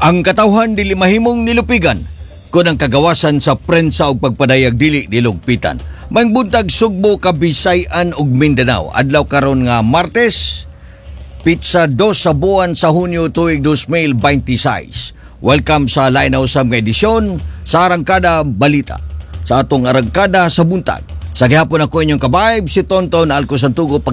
Ang katawhan dili mahimong nilupigan kun ang kagawasan sa prensa ug pagpadayag dili nilugpitan. May buntag Sugbo, Kabisayan ug Mindanao. Adlaw karon nga Martes, Pitsa 2 sa buwan sa Hunyo tuig 2026. Welcome sa lain na usab nga edisyon sa Arangkada Balita. Sa atong Arangkada sa buntag. Sa gihapon ako inyong kabayb si Tonton Alco Santugo.